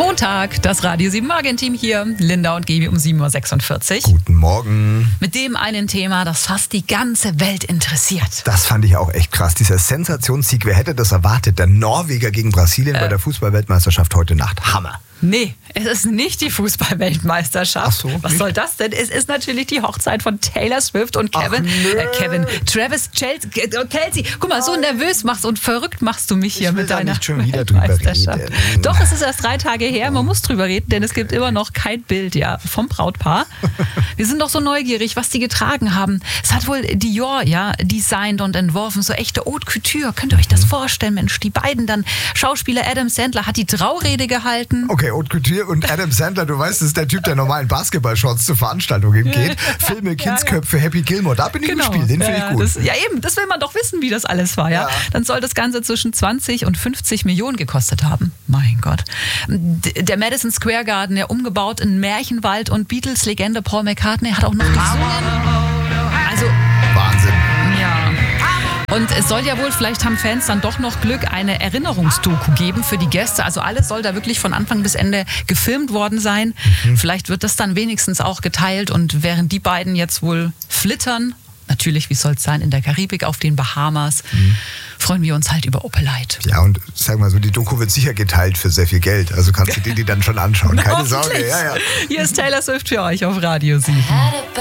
Montag, das Radio 7 Morgenteam hier, Linda und Gaby um 7.46 Uhr. Guten Morgen. Mit dem einen Thema, das fast die ganze Welt interessiert. Das fand ich auch echt krass. Dieser Sensationssieg, wer hätte das erwartet? Der Norweger gegen Brasilien bei der Fußball-Weltmeisterschaft heute Nacht. Hammer. Nee, es ist nicht die Fußball-Weltmeisterschaft. Ach so, was nicht? soll das denn? Es ist natürlich die Hochzeit von Taylor Swift und Travis Kelce. Guck mal, so nervös machst und verrückt machst du mich hier Ich will mit da deiner nicht schon wieder drüber Weltmeisterschaft. reden. Doch, es ist erst 3 Tage her. Man muss drüber reden, denn es gibt immer noch kein Bild vom Brautpaar. Wir sind doch so neugierig, was die getragen haben. Es hat wohl Dior designt und entworfen, so echte Haute Couture. Könnt ihr euch das vorstellen, Mensch? Die beiden dann, Schauspieler Adam Sandler hat die Traurede gehalten. Okay, Haute Couture und Adam Sandler, du weißt, das ist der Typ, der normalen Basketball-Shorts zu Veranstaltungen geht. Filme, Kindsköpfe, Happy Gilmore, da bin ich im Spiel, den finde ich gut. Das will man doch wissen, wie das alles war. Ja? Dann soll das Ganze zwischen 20 und 50 Millionen gekostet haben. Mein Gott. Der Madison Square Garden, der umgebaut in Märchenwald, und Beatles-Legende Paul McCartney hat auch noch gesungen. Also Wahnsinn. ja. Und es soll ja wohl, vielleicht haben Fans dann doch noch Glück, eine Erinnerungsdoku geben für die Gäste. Also alles soll da wirklich von Anfang bis Ende gefilmt worden sein. Vielleicht wird das dann wenigstens auch geteilt. Und während die beiden jetzt wohl flittern, natürlich, wie soll es sein, in der Karibik, auf den Bahamas, freuen wir uns halt über Opelite. Ja, und sag mal so, die Doku wird sicher geteilt für sehr viel Geld. Also kannst du dir die dann schon anschauen. Keine Sorge. Ja. Hier ist Taylor Swift für euch auf Radio 7.